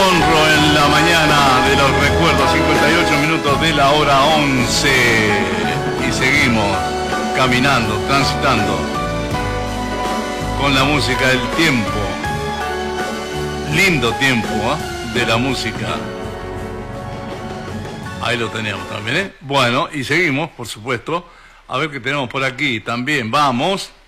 Monroe en la mañana de los recuerdos, 58 minutos de la hora 11. Y seguimos caminando, transitando con la música del tiempo. Lindo tiempo, ¿eh? De la música. Ahí lo teníamos también, ¿eh? Bueno, y seguimos, por supuesto. A ver qué tenemos por aquí también. Vamos.